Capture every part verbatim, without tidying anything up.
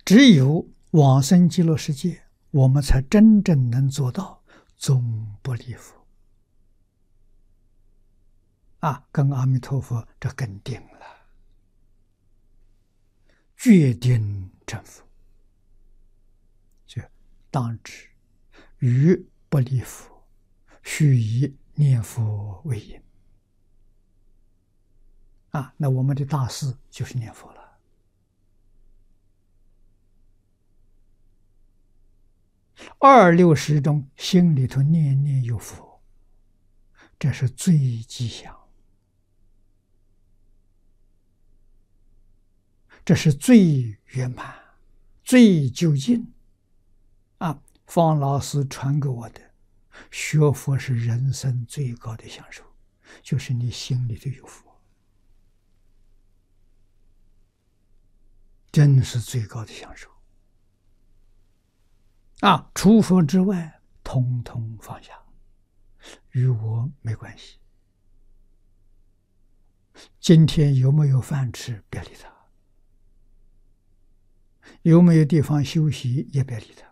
只有往生极乐世界，我们才真正能做到终不离佛啊，跟阿弥陀佛这更定了，决定成佛，就当知于不离佛，须以念佛为因啊。那我们的大事就是念佛了。二六时中，心里头念念有佛，这是最吉祥，这是最圆满、最究竟啊！方老师传给我的，学佛是人生最高的享受，就是你心里头有佛，真是最高的享受啊！除佛之外，统统放下，与我没关系。今天有没有饭吃，别理他；有没有地方休息，也别理他。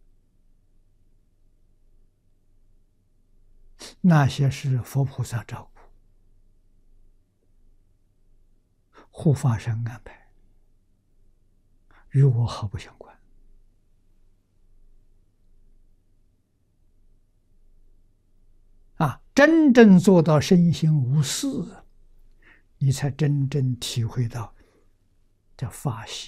那些是佛菩萨照顾，护法神安排，与我毫不相关。啊，真正做到身心无事，你才真正体会到这法喜。